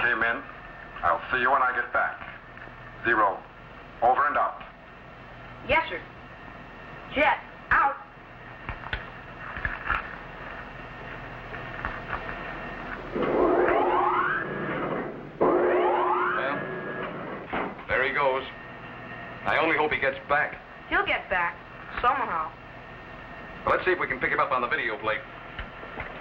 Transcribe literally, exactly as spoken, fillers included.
Amen. I'll see you when I get back. Zero. Over and out. Yes, sir. Jet, out. Well, there he goes. I only hope he gets back. He'll get back. Somehow. Well, let's see if we can pick him up on the video plate.